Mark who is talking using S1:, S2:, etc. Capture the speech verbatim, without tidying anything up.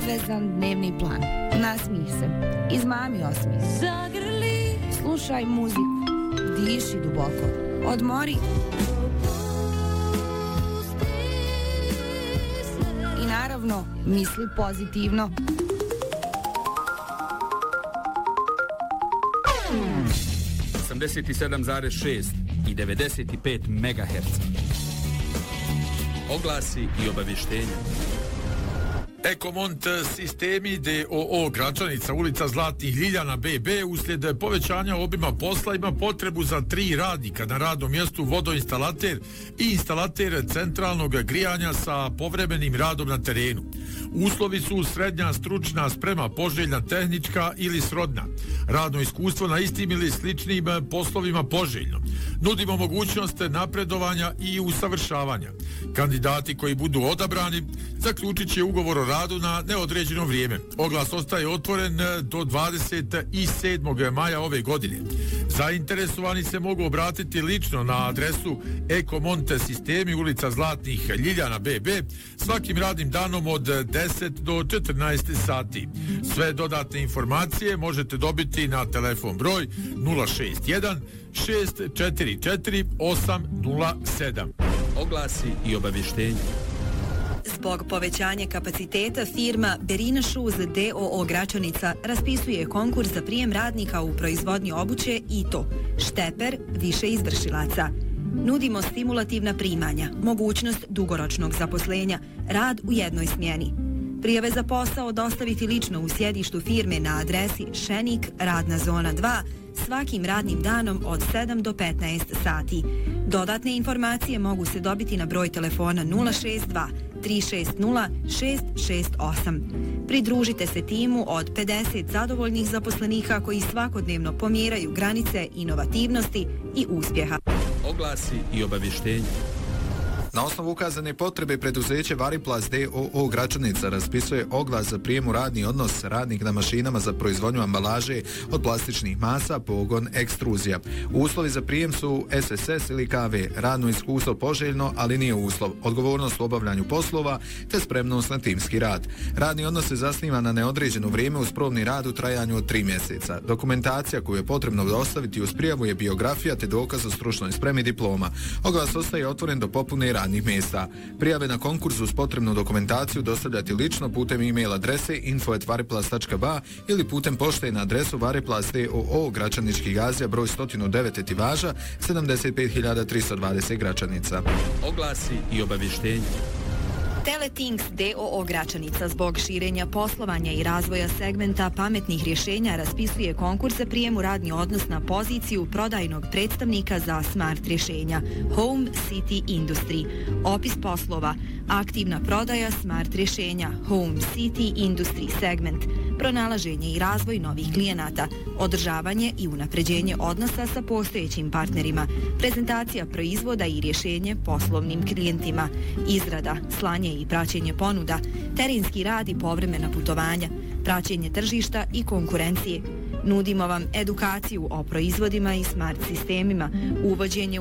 S1: obavezan dnevni plan. Nasmij se, izmami osmijeh. Zagrli. Slušaj muziku, diši duboko, odmori. I naravno, misli pozitivno.
S2: osamdeset sedam zarez šest i devedeset pet megaherca. Oglasi i obavještenja.
S3: Ekomont sistemi D O O Gračanica, ulica Zlatnih Ljiljana B B, uslijed povećanja obima posla ima potrebu za tri radnika na radnom mjestu vodoinstalater i instalater centralnog grijanja sa povremenim radom na terenu. Uslovi su srednja stručna sprema, poželjna tehnička ili srodna. Radno iskustvo na istim ili sličnim poslovima poželjno. Nudimo mogućnost napredovanja i usavršavanja. Kandidati koji budu odabrani zaključit će ugovor o radu na neodređeno vrijeme. Oglas ostaje otvoren do dvadeset sedmog maja ove godine. Zainteresovani se mogu obratiti lično na adresu Ekomonte sistemi, ulica Zlatnih Ljiljana B B, svakim radnim danom od deset do četrnaest sati. Sve dodatne informacije možete dobiti na telefon broj nula šest jedan šest četiri četiri osam nula sedam.
S2: Oglasi i obavještenja.
S4: Zbog povećanja kapaciteta firma Berina Shoes D O O Gračanica raspisuje konkurs za prijem radnika u proizvodnji obuće i to šteper više izvršilaca. Nudimo stimulativna primanja, mogućnost dugoročnog zaposlenja, rad u jednoj smjeni. Prijave za posao dostaviti lično u sjedištu firme na adresi Šenik, radna zona dva, svakim radnim danom od sedam do petnaest sati. Dodatne informacije mogu se dobiti na broj telefona nula šest dva tri šest nula šest šest osam. Pridružite se timu od pedeset zadovoljnih zaposlenika koji svakodnevno pomjeraju granice inovativnosti i uspjeha.
S2: Oglasi i obavještenja.
S5: Na osnovu ukazane potrebe preduzeće Variplast D O O Gračanica raspisuje oglas za prijem u radni odnos radnik na mašinama za proizvodnju ambalaže od plastičnih masa, pogon, ekstruzija. Uslovi za prijem su S S S ili K V, radno iskustvo poželjno, ali nije uslov, odgovornost u obavljanju poslova te spremnost na timski rad. Radni odnos se zasniva na neodređeno vrijeme uz probni rad u trajanju od tri mjeseca. Dokumentacija koju je potrebno dostaviti uz prijavu je biografija te dokaz o stručnoj spremi diploma. Oglas ostaje otvoren do popune radnih mjesta. Prijave na konkurs uz potrebnu dokumentaciju dostavljati lično putem e-mail adrese info at variplast tačka ba ili putem pošte na adresu Variplast D O O Gračanički gazija broj sto devet Etivaža sedamdeset pet hiljada tristo dvadeset Gračanica.
S2: Oglasi i obavještenja.
S4: Teletinks D O O Gračanica zbog širenja poslovanja i razvoja segmenta pametnih rješenja raspisuje konkurs za prijem u radni odnos na poziciju prodajnog predstavnika za smart rješenja Home City Industry. Opis poslova: aktivna prodaja smart rješenja Home City Industry segment, pronalaženje i razvoj novih klijenata, održavanje i unapređenje odnosa sa postojećim partnerima, prezentacija proizvoda i rješenje poslovnim klijentima, izrada, slanje i praćenje ponuda, terenski rad i povremena putovanja, praćenje tržišta i konkurencije. Nudimo vam edukaciju o proizvodima i smart sistemima, uvođenje